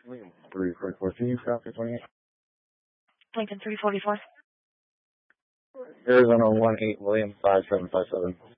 Lincoln 344. Can you copy 28? Lincoln 344. Arizona 18 William 5757.